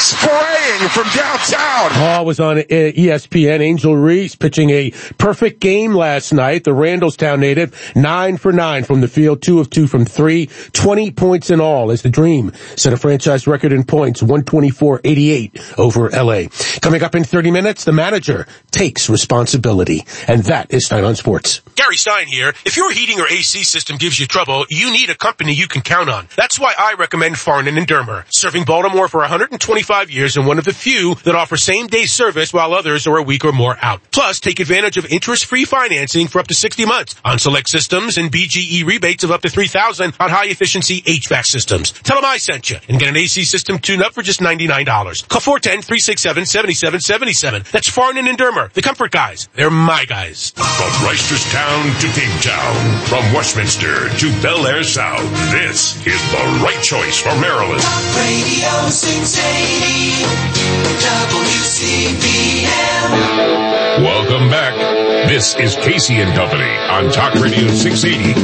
spraying from downtown. Oh, it was on ESPN. Angel Reese pitching a perfect game last night. The Randallstown native, 9 for 9 from the field, 2 of 2 from 3, 20 points in all as the Dream set a franchise record in points, 124-88 over LA. Coming up in 30 minutes, the manager takes responsibility. And that is Stein on Sports. Gary Stein here. If your heating or AC system gives you trouble, you need a company you can count on. That's why I recommend Farnan and Dermer, serving Baltimore for 125 years and one of the few that offer same-day service while others are a week or more out. Plus, take advantage of interest-free financing for up to 60 months on select systems and BGE rebates of up to $3,000 on high-efficiency HVAC systems. Tell them I sent you and get an AC system tune-up for just $99. Call 410-367-7777. That's Farnan and Dermer, the comfort guys. They're my guys. From Reisterstown to Kingstown, from Westminster to Bel Air South, this is the right choice for Maryland. Radio 680 WCBM. Welcome back. This is Casey and Company on Talk Radio 680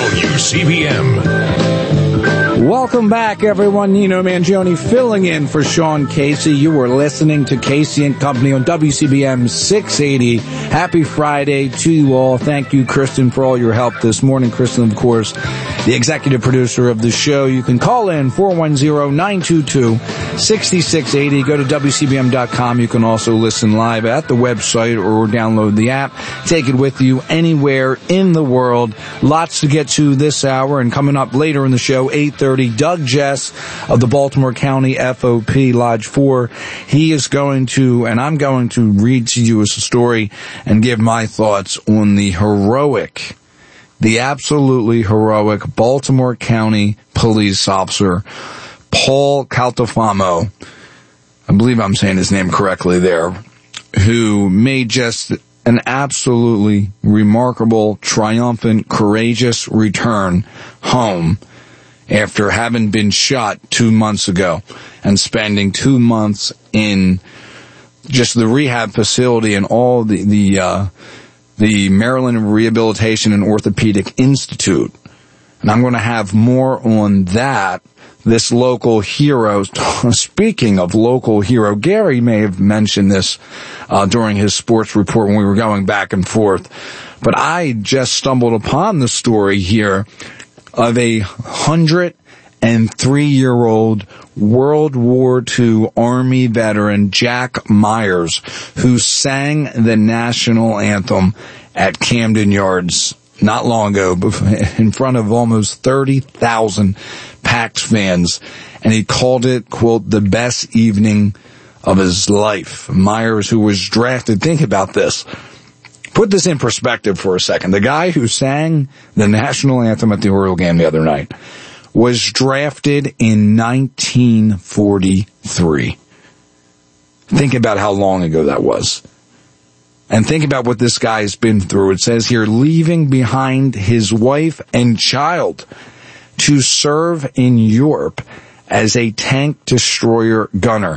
WCBM. Welcome back, everyone. Nino Mangione filling in for Sean Casey. You were listening to Casey and Company on WCBM 680. Happy Friday to you all. Thank you, Kristen, for all your help this morning. Kristen, of course, the executive producer of the show. You can call in 410-922-6680. Go to WCBM.com. You can also listen live at the website or download the app. Take it with you anywhere in the world. Lots to get to this hour, and coming up later in the show, 8:30, Doug Jess of the Baltimore County FOP Lodge 4. He is going to, and I'm going to read to you a story and give my thoughts on the absolutely heroic Baltimore County police officer, Paul Caltafamo. I believe I'm saying his name correctly there, who made just an absolutely remarkable, triumphant, courageous return home after having been shot 2 months ago and spending 2 months in just the rehab facility and all the Maryland Rehabilitation and Orthopedic Institute. And I'm going to have more on that. This local hero, speaking of local hero, Gary may have mentioned this during his sports report when we were going back and forth, but I just stumbled upon the story here of a 103-year-old World War II Army veteran, Jack Myers, who sang the national anthem at Camden Yards not long ago in front of almost 30,000 packed fans, and he called it, quote, the best evening of his life. Myers, who was drafted, think about this. Put this in perspective for a second. The guy who sang the national anthem at the Oriole game the other night was drafted in 1943. Think about how long ago that was. And think about what this guy has been through. It says here, leaving behind his wife and child to serve in Europe as a tank destroyer gunner.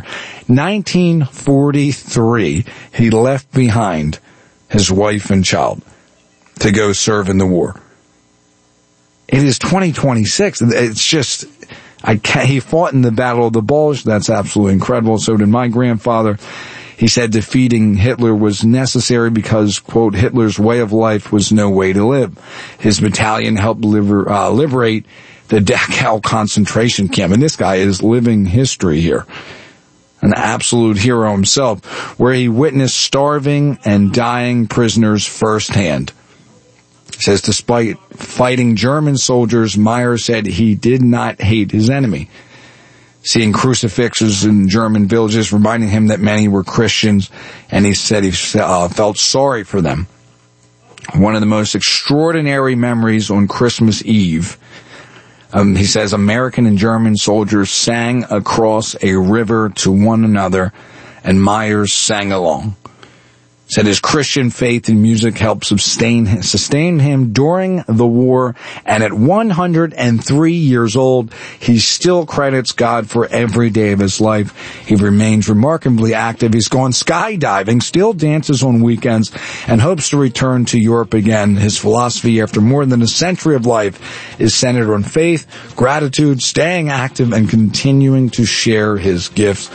1943, he left behind his wife and child to go serve in the war. It is 2026. It's just, he fought in the Battle of the Bulge. That's absolutely incredible. So did my grandfather. He said defeating Hitler was necessary because, quote, Hitler's way of life was no way to live. His battalion helped liberate the Dachau concentration camp. And this guy is living history here. An absolute hero himself, where he witnessed starving and dying prisoners firsthand. He says despite fighting German soldiers, Myers said he did not hate his enemy. Seeing crucifixes in German villages reminding him that many were Christians, and he said he felt sorry for them. One of the most extraordinary memories on Christmas Eve, he says American and German soldiers sang across a river to one another, and Myers sang along. Said his Christian faith and music helped sustain him during the war, and at 103 years old, he still credits God for every day of his life. He remains remarkably active. He's gone skydiving, still dances on weekends, and hopes to return to Europe again. His philosophy, after more than a century of life, is centered on faith, gratitude, staying active, and continuing to share his gifts